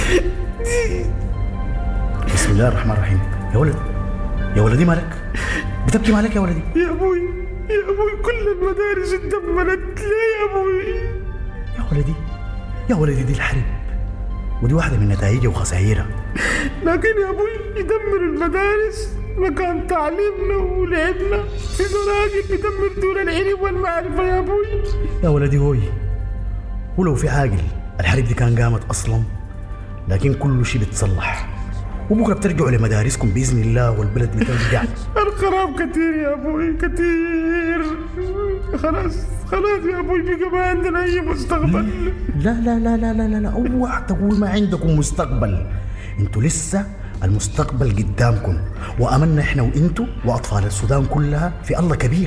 بسم الله الرحمن الرحيم. يا ولد، يا ولدي مالك؟ بتبكي مالك يا ولدي؟ يا أبوي، يا أبوي كل المدارس اتدمرت ليه يا أبوي؟ يا ولدي، يا ولدي دي الحرب، ودي واحدة من نتائجها وخسائرها. لكن يا أبوي يدمر المدارس مكان تعليمنا ولعبنا، في راجل بيدمر دون العلم والمعرفة يا أبوي. يا ولدي هوي، ولو في عاقل الحرب دي كان قامت أصلا، لكن كل شيء بتصلح، وبكرة بترجعوا لمدارسكم بإذن الله والبلد بترجع. الخراب كتير يا أبوي كتير. خلاص يا أبوي بقى ما عندنا أي مستقبل. لا لا لا لا لا لا, لا. اوعى تقول ما عندكم مستقبل. انتوا لسه المستقبل قدامكم، وأمنا احنا وانتوا وأطفال السودان كلها في الله كبير.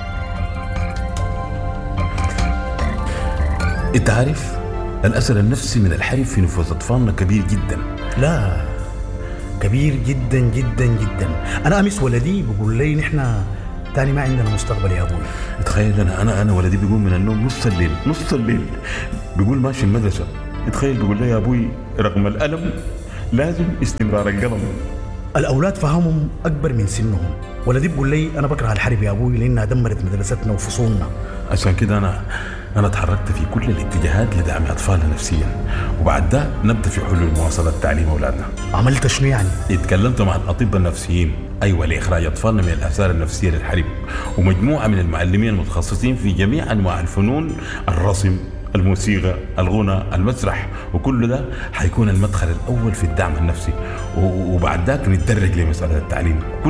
انت عارف الأثر النفسي من الحرب في نفوس أطفالنا كبير جدا. لا، كبير جدا جدا جدا. أنا أمس ولدي بقول لي نحن تاني ما عندنا مستقبل يا أبوي. تخيل أنا ولدي بيقوم من النوم نص الليل بيقول ماشي المدرسة. تخيل بيقول لي يا أبوي رغم الألم لازم استمرار القلم. الأولاد فهمهم أكبر من سنهم. ولدي بقول لي أنا بكره الحرب يا أبوي لأنها دمرت مدرستنا وفصولنا. عشان كده أنا تحركت في كل الاتجاهات لدعم أطفالنا نفسيا، وبعد ده نبدأ في حلول مواصلة تعليم أولادنا. عملت شنو يعني؟ اتكلمت مع الأطباء النفسيين، أيوة، لإخراج أطفالنا من الآثار النفسية للحرب، ومجموعة من المعلمين المتخصصين في جميع أنواع الفنون، الرسم، الموسيقى، الغنى، المسرح، وكل ده حيكون المدخل الأول في الدعم النفسي، وبعد ذاك نتدرج لمسألة التعليم.